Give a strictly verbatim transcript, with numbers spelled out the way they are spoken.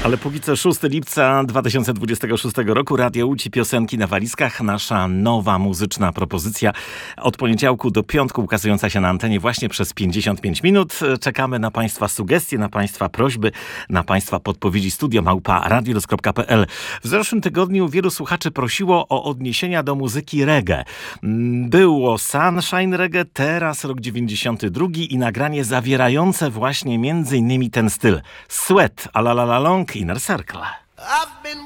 Ale póki co szóstego lipca dwa tysiące dwudziestego szóstego roku Radio Łódź i Piosenki na walizkach. Nasza nowa muzyczna propozycja od poniedziałku do piątku ukazująca się na antenie właśnie przez pięćdziesiąt pięć minut. Czekamy na Państwa sugestie, na Państwa prośby, na Państwa podpowiedzi. Studio małpa radioluz kropka pe el. W zeszłym tygodniu wielu słuchaczy prosiło o odniesienia do muzyki reggae. Było Sunshine Reggae, teraz rok dziewięćdziesiąty drugi i nagranie zawierające właśnie między innymi ten styl. Sweat, a la la la long, Inner Circle. I've been